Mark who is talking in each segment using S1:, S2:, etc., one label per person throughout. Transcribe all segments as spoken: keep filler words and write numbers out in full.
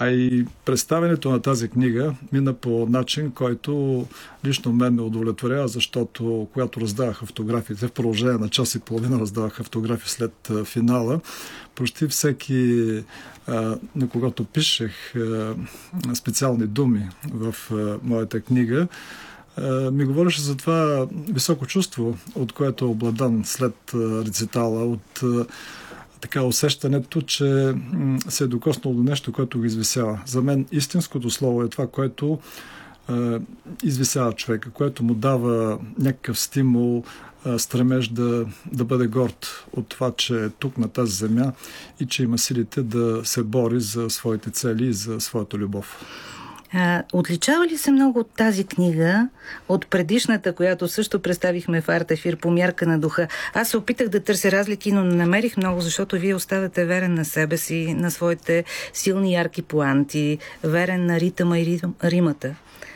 S1: А и представянето на тази книга мина по начин, който лично мен ме удовлетворява, защото когато раздавах автографиите, в продължение на час и половина раздавах автографи след финала, почти всеки, на когато пишех специални думи в моята книга, ми говореше за това високо чувство, от което е обладан след рецитала, от така усещането, че се е докоснал до нещо, което го извисява. За мен истинското слово е това, което е, извисява човека, което му дава някакъв стимул, е, стремеж да, да бъде горд от това, че е тук на тази земя и че има силите да се бори за своите цели и за своята любов.
S2: А, отличава ли се много от тази книга, от предишната, която също представихме в Арт Ефир по мярка на духа? Аз се опитах да търся разлики, но не намерих много, защото вие оставате верен на себе си, на своите силни ярки планти, верен на ритъма и ритъм, римата.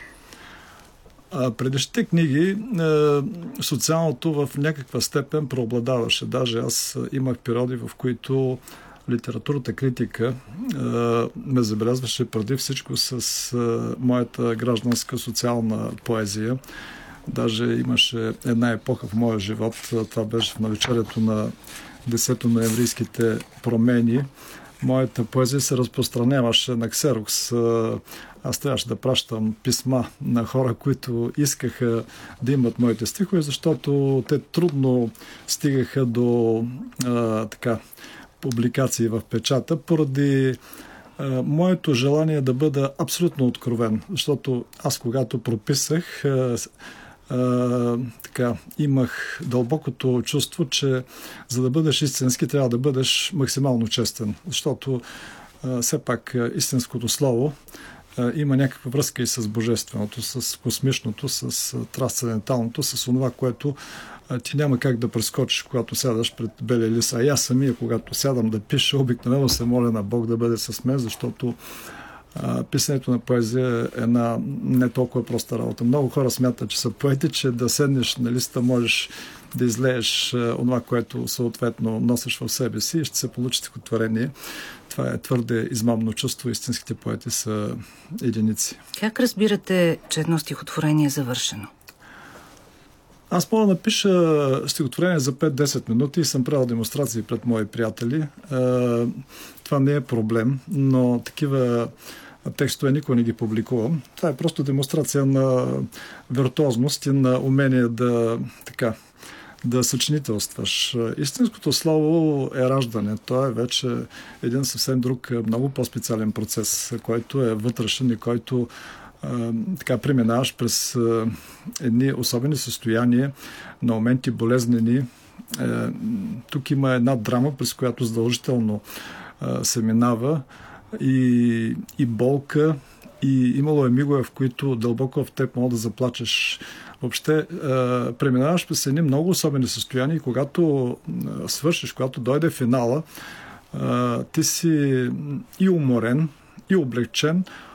S1: А предишните книги социалното в някаква степен преобладаваше. Даже аз имах периоди, в които литературата критика а, ме забелязваше преди всичко с а, моята гражданска социална поезия. Даже имаше една епоха в моя живот, това беше в навечерието на десетоноемврийските промени. Моята поезия се разпространяваше на ксерокс. Аз трябваше да пращам писма на хора, които искаха да имат моите стихове, защото те трудно стигаха до а, така публикации в печата, поради а, моето желание да бъда абсолютно откровен. Защото аз, когато прописах, а, а, така, имах дълбокото чувство, че за да бъдеш истински, трябва да бъдеш максимално честен. Защото а, все пак истинското слово а, има някаква връзка и с божественото, с космичното, с трансценденталното, с това, което ти няма как да прескочиш, когато сядаш пред белия лист. А аз самия, когато сядам да пиша, обикновено се моля на Бог да бъде с мен, защото а, писането на поезия е една не толкова проста работа. Много хора смятат, че са поети, че да седнеш на листа можеш да излееш а, онова, което съответно носиш в себе си и ще се получи стихотворение. Това е твърде измамно чувство. Истинските поети са единици.
S2: Как разбирате, че едно стихотворение е завършено?
S1: Аз мога да напиша стихотворение за пет-десет минути и съм правил демонстрации пред мои приятели. Това не е проблем, но такива текстове никога не ги публикувам. Това е просто демонстрация на виртуозност и на умение да, така, да съчинителстваш. Истинското слово е раждане. То е вече един съвсем друг, много по-специален процес, който е вътрешен и който така преминаваш през а, едни особени състояния, на моменти болезнени. Е, тук има една драма, през която задължително а, се минава и, и болка, и имало е мигове, в които дълбоко в теб мога да заплачеш. Въобще а, преминаваш през едни много особени състояния и когато а, свършиш, когато дойде финала, а, ти си и уморен, и облегчен,